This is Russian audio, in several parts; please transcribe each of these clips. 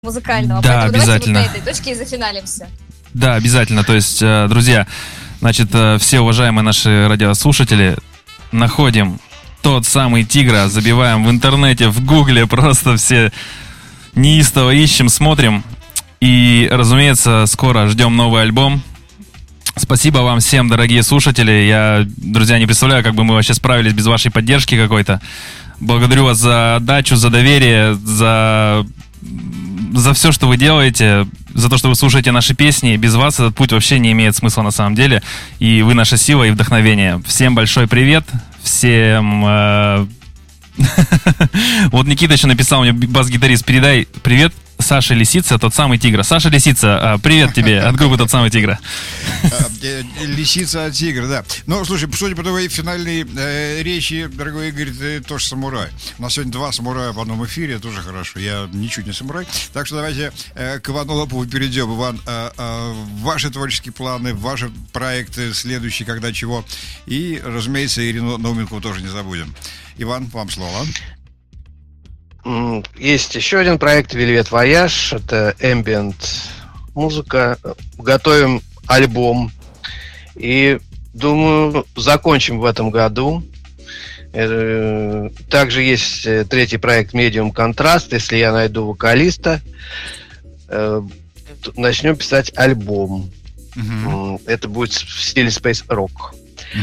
музыкального. Да, поэтому обязательно. Давайте вот на этой точке и зафиналимся. Да, обязательно. То есть, друзья, значит, все уважаемые наши радиослушатели, находим тот самый Тигра, забиваем в интернете, в гугле, просто все неистово ищем, смотрим. И, разумеется, скоро ждем новый альбом. Спасибо вам всем, дорогие слушатели. Я, друзья, не представляю, как бы мы вообще справились без вашей поддержки какой-то. Благодарю вас за отдачу, за доверие, за все, что вы делаете, за то, что вы слушаете наши песни. Без вас этот путь вообще не имеет смысла на самом деле. И вы наша сила и вдохновение. Всем большой привет. Всем... Вот Никита еще написал мне, бас-гитарист, передай привет Саше Лисица, тот самый Тигра. Саша Лисица, привет тебе от группы «Тот самый Тигра». Лисица от Тигра, да. Ну, слушай, судя по твоей финальной речи, дорогой Игорь, ты тоже самурай. У нас сегодня 2 самурая в одном эфире, это тоже хорошо. Я ничуть не самурай. Так что давайте к Ивану Лопову перейдем. Иван, ваши творческие планы, ваши проекты следующие, когда чего. И, разумеется, Ирину Науменкову тоже не забудем. Иван, вам слово. Есть еще один проект Velvet Voyage. Это ambient музыка. Готовим альбом. И, думаю, закончим в этом году. Также есть 3-й проект Medium Contrast. Если я найду вокалиста, начнем писать альбом. Это будет в стиле Space Rock.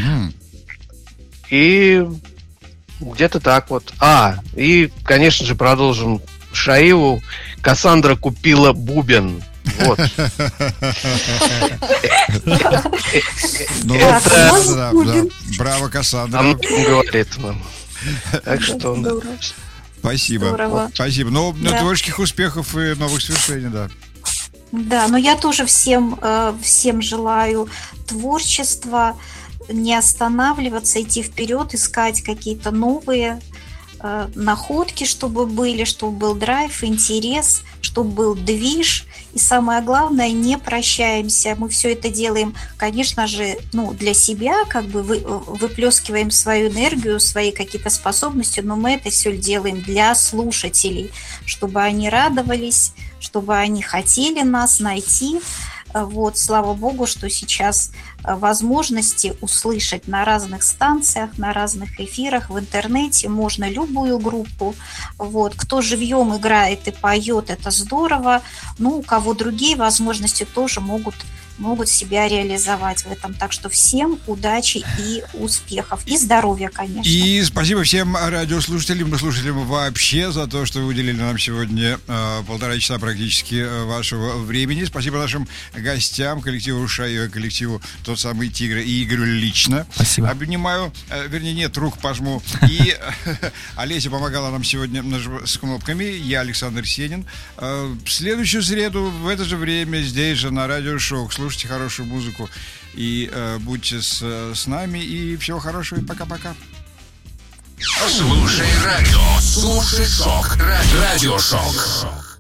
И где-то так вот. И, конечно же, продолжим Шаилу. Кассандра купила бубен. Вот. Браво, Кассандра. Она говорит нам. Так что... Спасибо. Спасибо. Ну, творческих успехов и новых свершений, да. Да, но я тоже всем желаю творчества, не останавливаться, идти вперед, искать какие-то новые находки, чтобы был драйв, интерес, чтобы был движ. И самое главное, не прощаемся. Мы все это делаем, конечно же, для себя, как бы выплескиваем свою энергию, свои какие-то способности, но мы это все делаем для слушателей, чтобы они радовались, чтобы они хотели нас найти. Вот, слава богу, что сейчас возможности услышать на разных станциях, на разных эфирах, в интернете можно любую группу. Вот, кто живьем играет и поет, это здорово. У кого другие возможности тоже могут себя реализовать в этом. Так что всем удачи и успехов. И здоровья, конечно. И спасибо всем радиослушателям и слушателям вообще за то, что вы уделили нам сегодня 1,5 часа практически вашего времени. Спасибо нашим гостям, коллективу Шаева, коллективу «Тот самый Тигр» и Игорю лично. Спасибо. Обнимаю, вернее, нет, рук пожму. И Олеся помогала нам сегодня с кнопками. Я Александр Сенин. В следующую среду в это же время здесь же на Радио Шок. Слушайте хорошую музыку и будьте с нами. И всего хорошего. И пока-пока. Слушай радио. Слушай Шок. Радио Шок.